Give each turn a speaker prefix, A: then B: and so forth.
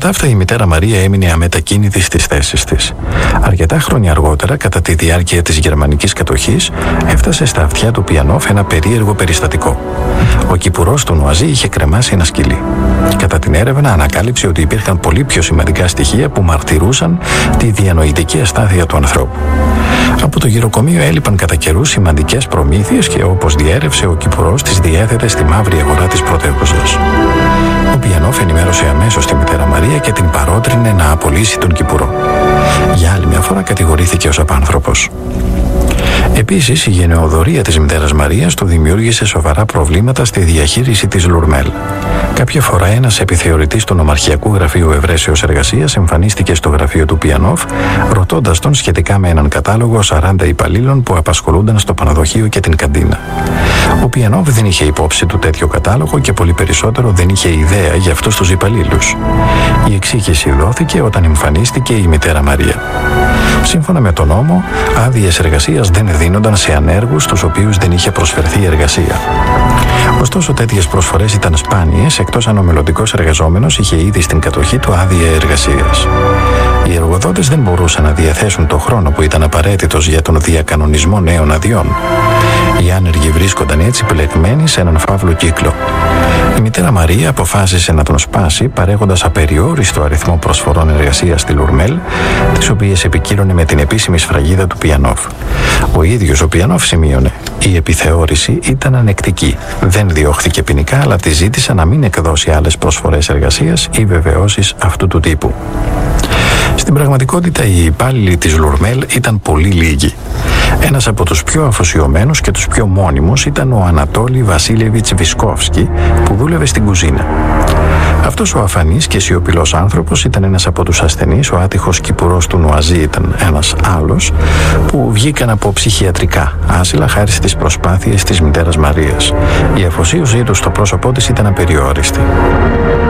A: τα αυτά η μητέρα Μαρία έμεινε αμετακίνητη στις θέσεις της. Αρκετά χρόνια αργότερα, κατά τη διάρκεια της γερμανικής κατοχής, έφτασε στα αυτιά του Πιανόφ ένα περίεργο περιστατικό. Ο κυπουρός του Νουαζί είχε κρεμάσει ένα σκυλί. Κατά την έρευνα ανακάλυψε ότι υπήρχαν πολύ πιο σημαντικά στοιχεία που μαρτυρούσαν τη διανοητική αστάθεια του ανθρώπου. Από το γυροκομείο έλειπαν κατά καιρούς σημαντικές προμήθειες και όπως διέρευσε, ο κυπουρός τις διέθετε στη μαύρη αγορά της πρωτεύουσας. Ο Πιανόφ ενημέρωσε αμέσως τη μητέρα Μαρία και την παρότρινε να απολύσει τον κυπουρό. Για άλλη μια φορά κατηγορήθηκε ως απάνθρωπος. Επίσης, η γενεοδορία της μητέρας Μαρίας του δημιούργησε σοβαρά προβλήματα στη διαχείριση της Λουρμέλ. Κάποια φορά ένας επιθεωρητής του Νομαρχιακού Γραφείου Ευρέσεως Εργασίας εμφανίστηκε στο γραφείο του Πιανόφ, ρωτώντας τον σχετικά με έναν κατάλογο 40 υπαλλήλων που απασχολούνταν στο παναδοχείο και την καντίνα. Ο Πιανόφ δεν είχε υπόψη του τέτοιο κατάλογο και πολύ περισσότερο δεν είχε ιδέα για αυτούς τους υπαλλήλους. Η εξήγηση δόθηκε όταν εμφανίστηκε η μητέρα Μαρία. Σύμφωνα με τον νόμο, άδειες εργασίας δεν δίνονταν σε ανέργους στους οποίους δεν είχε προσφερθεί εργασία. Ωστόσο, τέτοιες προσφορές ήταν σπάνιες, εκτός αν ο μελλοντικός εργαζόμενος είχε ήδη στην κατοχή του άδεια εργασίας. Οι εργοδότες δεν μπορούσαν να διαθέσουν το χρόνο που ήταν απαραίτητος για τον διακανονισμό νέων αδειών. Οι άνεργοι βρίσκονταν έτσι πλεγμένοι σε έναν φαύλο κύκλο. Η μητέρα Μαρία αποφάσισε να τον σπάσει, παρέχοντας απεριόριστο αριθμό προσφορών εργασίας στη Λουρμέλ, τις οποίες επικύρωνε με την επίσημη σφραγίδα του Πιανόφ. Ο ίδιος ο Πιανόφ σημείωνε: η επιθεώρηση ήταν ανεκτική. Δεν διώχθηκε ποινικά, αλλά τη ζήτησα να μην εκδώσει άλλες προσφορές εργασίας ή βεβαιώσεις αυτού του τύπου. Στην πραγματικότητα, οι υπάλληλοι της Λουρμέλ ήταν πολύ λίγοι. Ένας από τους πιο αφοσιωμένους και τους πιο μόνιμους ήταν ο Ανατόλη Βασίλεβιτς Βισκόφσκι, που δούλευε στην κουζίνα. Αυτός ο αφανής και σιωπηλός άνθρωπος ήταν ένας από τους ασθενείς, ο άτυχος κυπουρός του Νουαζί ήταν ένας άλλος, που βγήκαν από ψυχιατρικά άσυλα χάρη στις προσπάθειες της μητέρας Μαρίας. Η αφοσίωσή του στο πρόσωπό της ήταν απεριόριστη.